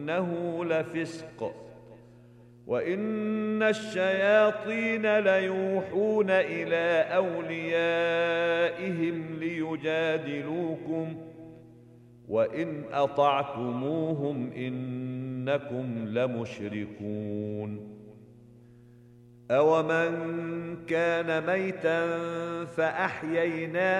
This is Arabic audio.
إنه لفسق وإن الشياطين ليوحون إلى أوليائهم ليجادلوكم وإن أطعتموهم إنكم لمشركون أومن كان ميتا فأحييناه